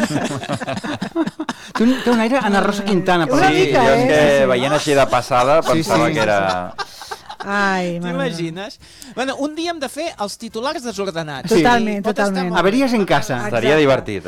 Té un aire Ana Rosa Quintana. Una Sí, mica, jo és que sí. veient així de passada pensava que era... Ai, mare meva. T'imagines? Bueno, un dia hem de fer els titulars desordenats. Totalment, Pot estar totalment. molt bé. Averies en casa. Estaria divertit.